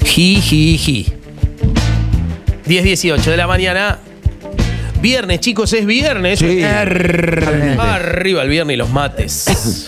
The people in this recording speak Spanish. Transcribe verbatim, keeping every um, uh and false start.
Jijiji. diez dieciocho de la mañana. Viernes, chicos, es viernes. Sí. Arriba el viernes y los mates.